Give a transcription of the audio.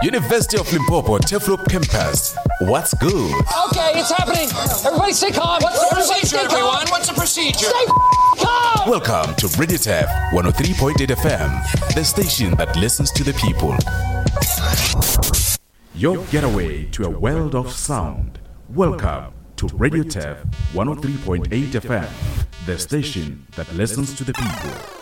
University of Limpopo Teflop campus. What's good? Okay, it's happening. Everybody stay calm. What's the procedure, everyone? What's the procedure? Stay calm. Welcome to Radio Tef 103.8 FM, the station that listens to the people. Your getaway to a world of sound. Welcome to Radio Tef 103.8 FM, the station that listens to the people.